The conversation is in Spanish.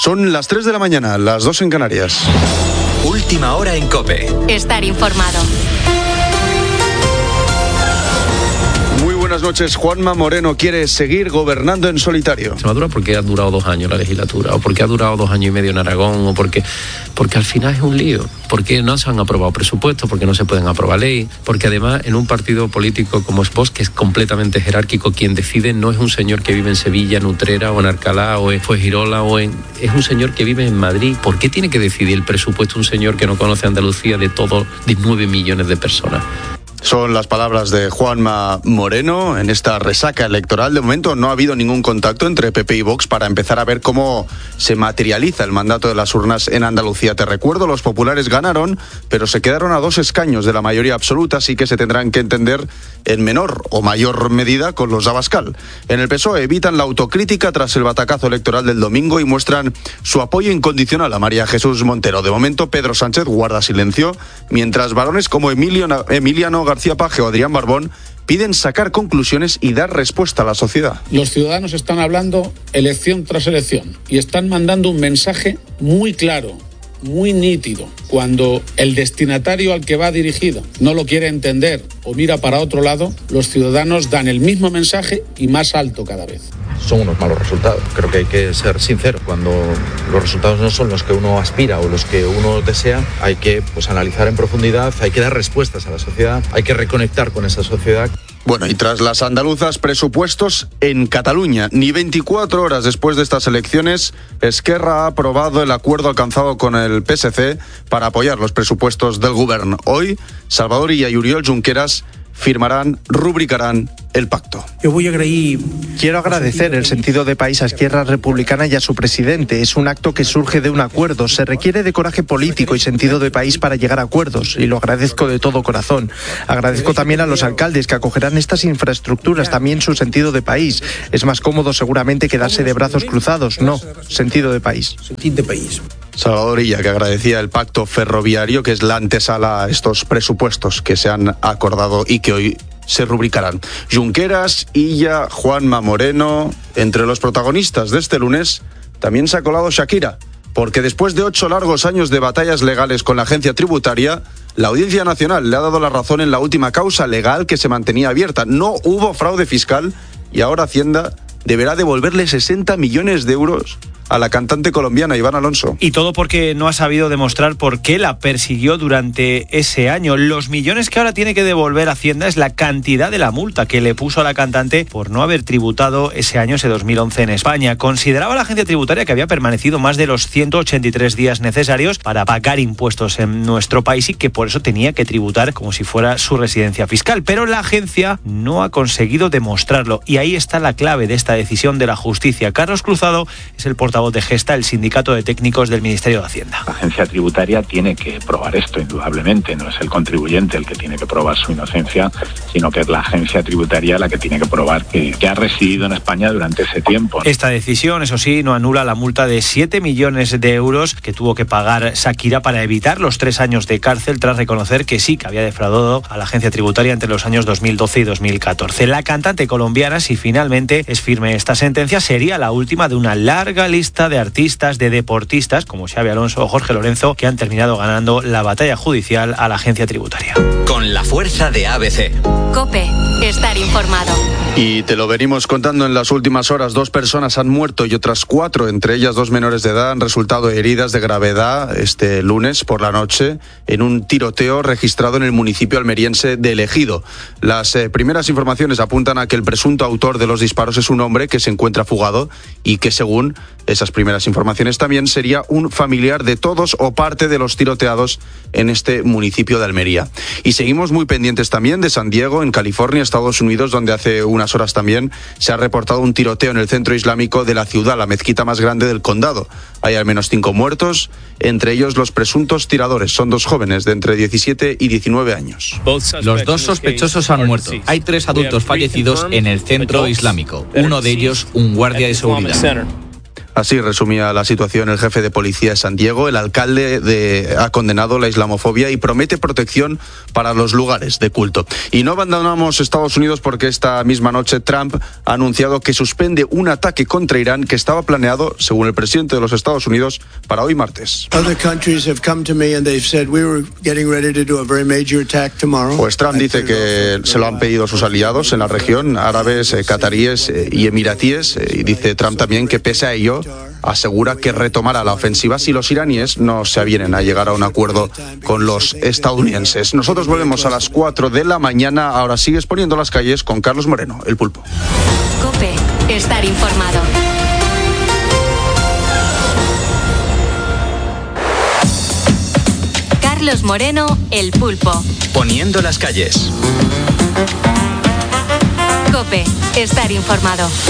Son las 3 de la mañana, las 2 en Canarias. Última hora en COPE. Estar informado. Muy buenas noches. Juanma Moreno quiere seguir gobernando en solitario. Extremadura porque ha durado 2 años la legislatura, o porque ha durado 2 años y medio en Aragón, o porque al final es un lío, porque no se han aprobado presupuestos, porque no se pueden aprobar ley, porque además en un partido político como es Vox, que es completamente jerárquico, quien decide no es un señor que vive en Sevilla, en Utrera o en Alcalá o en Fuengirola es un señor que vive en Madrid. ¿Por qué tiene que decidir el presupuesto un señor que no conoce Andalucía de 9 millones de personas? Son las palabras de Juanma Moreno en esta resaca electoral. De momento no ha habido ningún contacto entre PP y Vox para empezar a ver cómo se materializa el mandato de las urnas en Andalucía. Te recuerdo, los populares ganaron, pero se quedaron a 2 escaños de la mayoría absoluta, así que se tendrán que entender en menor o mayor medida con los de Abascal. En el PSOE evitan la autocrítica tras el batacazo electoral del domingo y muestran su apoyo incondicional a María Jesús Montero. De momento, Pedro Sánchez guarda silencio, mientras varones como Emiliano García Paje o Adrián Barbón piden sacar conclusiones y dar respuesta a la sociedad. Los ciudadanos están hablando elección tras elección y están mandando un mensaje muy claro, muy nítido. Cuando el destinatario al que va dirigido no lo quiere entender o mira para otro lado, los ciudadanos dan el mismo mensaje y más alto cada vez. Son unos malos resultados. Creo que hay que ser sincero. Cuando los resultados no son los que uno aspira o los que uno desea, hay que analizar en profundidad, hay que dar respuestas a la sociedad, hay que reconectar con esa sociedad. Bueno, y tras las andaluzas, presupuestos en Cataluña. Ni 24 horas después de estas elecciones, Esquerra ha aprobado el acuerdo alcanzado con el PSC para apoyar los presupuestos del Govern. Hoy, Salvador Illa y Oriol Junqueras rubricarán el pacto. Quiero agradecer el sentido de país a Esquerra Republicana y a su presidente. Es un acto que surge de un acuerdo. Se requiere de coraje político y sentido de país para llegar a acuerdos, y lo agradezco de todo corazón. Agradezco también a los alcaldes que acogerán estas infraestructuras, también su sentido de país. Es más cómodo seguramente quedarse de brazos cruzados. No, sentido de país. Salvador Illa, que agradecía el pacto ferroviario, que es la antesala a estos presupuestos que se han acordado y que hoy se rubricarán. Junqueras, Illa, Juanma Moreno. Entre los protagonistas de este lunes también se ha colado Shakira, porque después de 8 largos años de batallas legales con la agencia tributaria, la Audiencia Nacional le ha dado la razón en la última causa legal que se mantenía abierta. No hubo fraude fiscal y ahora Hacienda deberá devolverle 60 millones de euros a la cantante colombiana Iván Alonso. Y todo porque no ha sabido demostrar por qué la persiguió durante ese año. Los millones que ahora tiene que devolver Hacienda es la cantidad de la multa que le puso a la cantante por no haber tributado ese año, ese 2011 en España. Consideraba la agencia tributaria que había permanecido más de los 183 días necesarios para pagar impuestos en nuestro país y que por eso tenía que tributar como si fuera su residencia fiscal. Pero la agencia no ha conseguido demostrarlo y ahí está la clave de esta decisión de la justicia. Carlos Cruzado es el portavoz de Gesta, el sindicato de técnicos del Ministerio de Hacienda. La agencia tributaria tiene que probar esto, indudablemente. No es el contribuyente el que tiene que probar su inocencia, sino que es la agencia tributaria la que tiene que probar que ha residido en España durante ese tiempo. Esta decisión, eso sí, no anula la multa de 7 millones de euros que tuvo que pagar Shakira para evitar los 3 años de cárcel tras reconocer que sí, que había defraudado a la agencia tributaria entre los años 2012 y 2014. La cantante colombiana, si finalmente es firme esta sentencia, sería la última de una larga lista de artistas, de deportistas como Xabi Alonso o Jorge Lorenzo, que han terminado ganando la batalla judicial a la agencia tributaria. Con la fuerza de ABC. COPE, estar informado. Y te lo venimos contando en las últimas horas. 2 personas han muerto y otras 4, entre ellas 2 menores de edad, han resultado heridas de gravedad este lunes por la noche en un tiroteo registrado en el municipio almeriense de El Ejido. Las primeras informaciones apuntan a que el presunto autor de los disparos es un hombre que se encuentra fugado y que, según esas primeras informaciones, también sería un familiar de todos o parte de los tiroteados en este municipio de Almería. Y seguimos muy pendientes también de San Diego, en California, Estados Unidos, donde hace unas horas también se ha reportado un tiroteo en el centro islámico de la ciudad, la mezquita más grande del condado. Hay al menos 5 muertos, entre ellos los presuntos tiradores. Son 2 jóvenes de entre 17 y 19 años. Los 2 sospechosos han muerto. Hay 3 adultos fallecidos en el centro islámico. Uno de ellos, un guardia de seguridad. Así resumía la situación el jefe de policía de San Diego. El alcalde ha condenado la islamofobia y promete protección para los lugares de culto. Y no abandonamos Estados Unidos porque esta misma noche Trump ha anunciado que suspende un ataque contra Irán que estaba planeado, según el presidente de los Estados Unidos, para hoy martes. Pues Trump dice que se lo han pedido sus aliados en la región, árabes, cataríes y emiratíes, y dice Trump también que pese a ello asegura que retomará la ofensiva si los iraníes no se avienen a llegar a un acuerdo con los estadounidenses. Nosotros volvemos a las 4 de la mañana, ahora sigues poniendo las calles con Carlos Moreno, el Pulpo. COPE, estar informado. Carlos Moreno, el Pulpo. Poniendo las calles. COPE, estar informado.